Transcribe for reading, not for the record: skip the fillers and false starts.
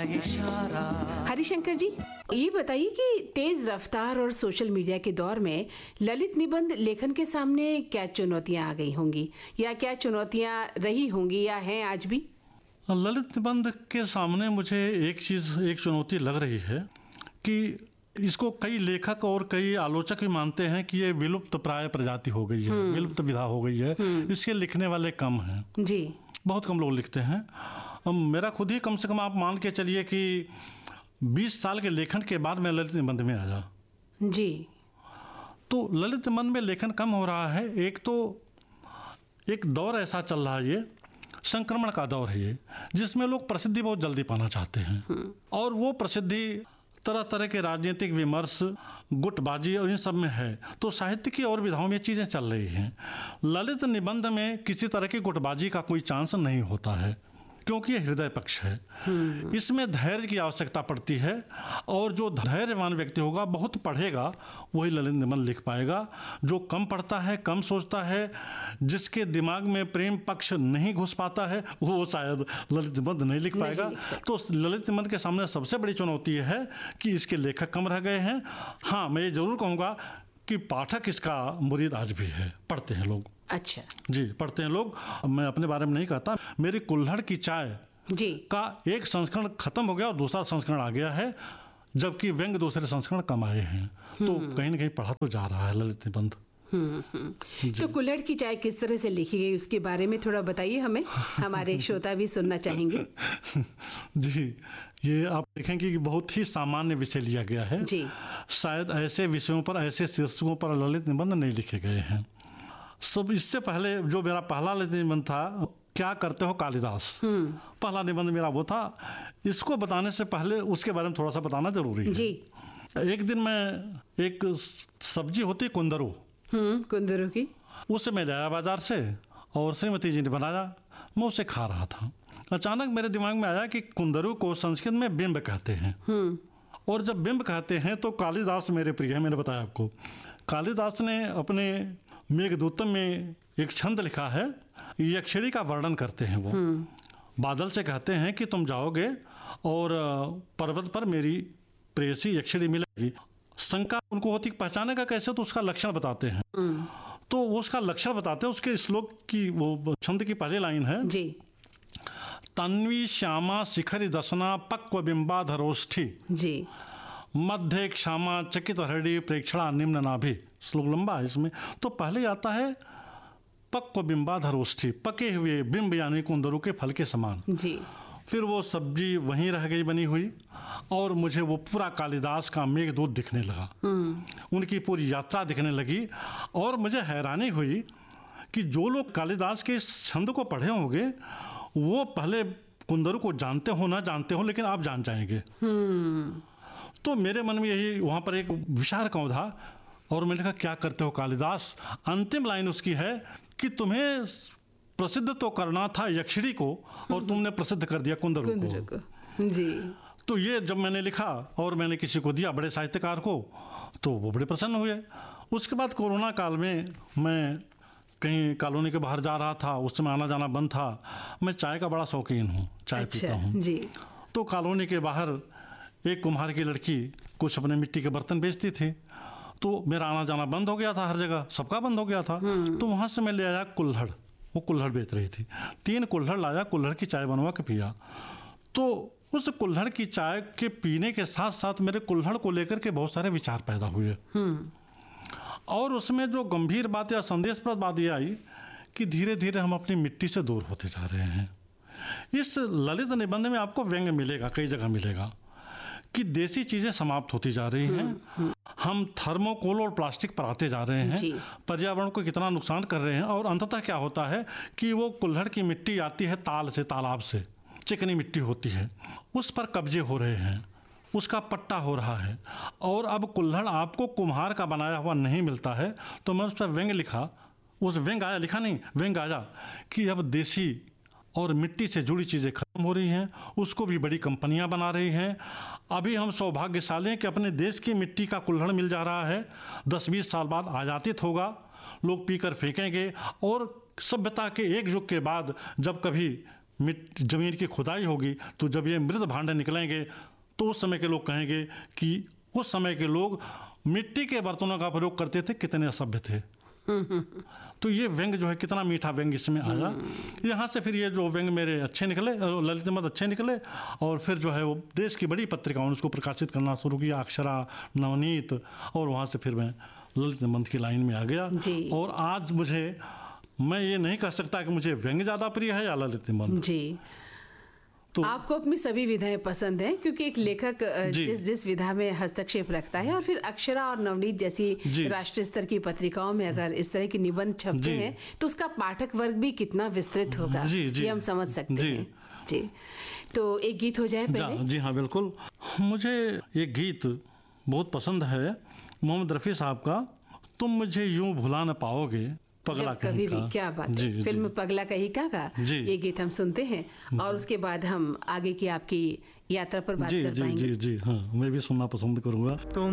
इशारा। हरिशंकर जी, ये बताइए कि तेज रफ्तार और सोशल मीडिया के दौर में ललित निबंध लेखन के सामने क्या चुनौतियां आ गई होंगी, या क्या चुनौतियां रही होंगी या हैं आज भी? ललित निबंध के सामने मुझे एक चुनौती लग रही है कि इसको कई लेखक और कई आलोचक भी मानते हैं कि ये विलुप्त प्राय प्रजाति हो गई है, विलुप्त विधा हो गई है, इसके लिखने वाले कम हैं जी, बहुत कम लोग लिखते हैं। मेरा खुद ही कम से कम आप मान के चलिए कि 20 साल के लेखन के बाद मैं ललित निबंध में आया जी। तो ललित निबंध में लेखन कम हो रहा है। एक तो एक दौर ऐसा चल रहा है, ये संक्रमण का दौर है ये, जिसमें लोग प्रसिद्धि बहुत जल्दी पाना चाहते हैं और वो प्रसिद्धि तरह तरह के राजनीतिक विमर्श, गुटबाजी और इन सब में है। तो साहित्य की और विधाओं में चीज़ें चल रही हैं। ललित निबंध में किसी तरह की गुटबाजी का कोई चांस नहीं होता है, क्योंकि ये हृदय पक्ष है। इसमें धैर्य की आवश्यकता पड़ती है और जो धैर्यवान व्यक्ति होगा, बहुत पढ़ेगा, वही ललित निबंध लिख पाएगा। जो कम पढ़ता है, कम सोचता है, जिसके दिमाग में प्रेम पक्ष नहीं घुस पाता है, वो शायद ललित निबंध नहीं लिख पाएगा। तो ललित निबंध के सामने सबसे बड़ी चुनौती है कि इसके लेखक कम रह गए हैं। हाँ, मैं ये जरूर कहूँगा कि पाठक इसका मुरीद आज भी है, पढ़ते हैं लोग। अच्छा जी, पढ़ते हैं लोग। मैं अपने बारे में नहीं कहता, मेरी कुल्हड़ की चाय जी का एक संस्करण खत्म हो गया और दूसरा संस्करण आ गया है, जबकि व्यंग दूसरे संस्करण कम आए हैं। तो कहीं ना कहीं पढ़ा तो जा रहा है ललित निबंध। तो कुल्हड़ की चाय किस तरह से लिखी गई, उसके बारे में थोड़ा बताइए हमें, हमारे श्रोता भी सुनना चाहेंगे। जी, ये आप देखेंगे कि बहुत ही सामान्य विषय लिया गया है जी। शायद ऐसे विषयों पर, ऐसे शीर्षकों पर ललित निबंध नहीं लिखे गए हैं। सब इससे पहले जो मेरा पहला ललित निबंध था, क्या करते हो कालिदास, पहला निबंध मेरा वो था। इसको बताने से पहले उसके बारे में थोड़ा सा बताना जरूरी है जी। एक दिन मैं, एक सब्जी होती कुंदरू, कुंदरू की, उसे मैं लाया बाजार से और श्रीमती जी ने बनाया, मैं उसे खा रहा था। अचानक मेरे दिमाग में आया कि कुंदरू को संस्कृत में बिंब कहते हैं, और जब बिंब कहते हैं तो कालिदास मेरे प्रिय है। मैंने बताया आपको, कालिदास ने अपने मेघदूतम में एक छंद लिखा है, यक्षिणी का वर्णन करते हैं वो। बादल से कहते हैं कि तुम जाओगे और पर्वत पर मेरी प्रेयसी यक्षिणी मिलेगी। शंका उनको होती पहचानेगा कैसे, तो उसका लक्षण बताते हैं। तो वो उसका लक्षण बताते हैं। उसके श्लोक की, वो छंद की पहली लाइन है जी, तन्वी श्यामा शिखरी दशना पक्व बिंबाधरोष्ठी जी, मध्य क्षमा चकित हृदय प्रेक्षणा निम्न नाभि। श्लोक लंबा है इसमें। तो पहले आता है पक्व बिंबाधरोष्ठी, पके हुए बिंब यानी कुंदरू के फल के समान जी। फिर वो सब्जी वहीं रह गई बनी हुई, और मुझे वो पूरा कालिदास का मेघदूत दिखने लगा, उनकी पूरी यात्रा दिखने लगी। और मुझे हैरानी हुई कि जो लोग कालिदास के इस छंद को पढ़े होंगे, वो पहले कुंदरू को जानते हो ना जानते हो, लेकिन आप जान जाएंगे। तो मेरे मन में यही, वहाँ पर एक विचार क्यों था, और मैंने कहा क्या करते हो कालिदास। अंतिम लाइन उसकी है कि तुम्हें प्रसिद्ध तो करना था यक्षिणी को, और तुमने प्रसिद्ध कर दिया कुंदरू को। जी। तो ये जब मैंने लिखा और मैंने किसी को दिया, बड़े साहित्यकार को, तो वो बड़े प्रसन्न हुए। उसके बाद कोरोना काल में मैं कहीं कॉलोनी के बाहर जा रहा था, उस समय आना जाना बंद था। मैं चाय का बड़ा शौकीन हूँ, चाय पीता हूँ जी। तो कॉलोनी के बाहर एक कुम्हार की लड़की कुछ अपने मिट्टी के बर्तन बेचती थी। तो मेरा आना जाना बंद हो गया था, हर जगह सबका बंद हो गया था। तो वहाँ से मैं ले आया कुल्हड़, वो कुल्हड़ बेच रही थी। 3 कुल्हड़ लाया, कुल्हड़ की चाय बनवा के पिया। तो उस कुल्हड़ की चाय के पीने के साथ साथ मेरे कुल्हड़ को लेकर के बहुत सारे विचार पैदा हुए। और उसमें जो गंभीर बात या संदेशप्रद बात ये आई कि धीरे धीरे हम अपनी मिट्टी से दूर होते जा रहे हैं। इस ललित निबंध में आपको व्यंग्य मिलेगा, कई जगह मिलेगा कि देसी चीज़ें समाप्त होती जा रही हैं। हम थर्मोकोल और प्लास्टिक पर आते जा रहे हैं, पर्यावरण को कितना नुकसान कर रहे हैं। और अंततः क्या होता है कि वो कुल्हड़ की मिट्टी आती है ताल से, तालाब से, चिकनी मिट्टी होती है, उस पर कब्जे हो रहे हैं, उसका पट्टा हो रहा है। और अब कुल्हड़ आपको कुम्हार का बनाया हुआ नहीं मिलता है। तो मैं उस पर व्यंग्य लिखा, उस व्यंग्य आया, लिखा नहीं, व्यंग्य आया कि अब देसी और मिट्टी से जुड़ी चीज़ें खत्म हो रही हैं, उसको भी बड़ी कंपनियां बना रही हैं। अभी हम सौभाग्यशाली हैं कि अपने देश की मिट्टी का कुल्हड़ मिल जा रहा है। 10-20 साल बाद आयातित होगा, लोग पीकर फेंकेंगे। और सभ्यता के एक युग के बाद जब कभी जमीन की खुदाई होगी तो जब ये मृत भांडे निकलेंगे तो उस समय के लोग कहेंगे कि उस समय के लोग मिट्टी के बर्तनों का प्रयोग करते थे, कितने असभ्य थे। तो ये व्यंग जो है, कितना मीठा व्यंग इसमें आया। यहाँ से फिर ये जो व्यंग मेरे अच्छे निकले, ललित निबंध अच्छे निकले, और फिर जो है वो देश की बड़ी पत्रिकाओं ने उसको प्रकाशित करना शुरू किया, अक्षरा, नवनीत, और वहाँ से फिर मैं ललित निबंध की लाइन में आ गया। और आज मैं ये नहीं कह सकता कि मुझे व्यंग ज़्यादा प्रिय है या ललित निबंध जी। तो आपको अपनी सभी विधाएं पसंद हैं, क्योंकि एक लेखक जिस विधा में हस्तक्षेप रखता है, और फिर अक्षरा और नवनीत जैसी राष्ट्रीय स्तर की पत्रिकाओं में अगर इस तरह के निबंध छपते हैं तो उसका पाठक वर्ग भी कितना विस्तृत होगा, ये हम समझ सकते हैं। जी, तो एक गीत हो जाए पहले। जी हाँ, बिल्कुल। मुझे एक गीत बहुत पसंद है मोहम्मद रफ़ी साहब का, तुम मुझे यूं भुला न पाओगे पगला कभी भी। क्या बात है, फिल्म पगला कहीं का ये गीत हम सुनते हैं और उसके बाद हम आगे की आपकी यात्रा पर बात कर पाएंगे। जी हाँ, मैं भी सुनना पसंद करूंगा।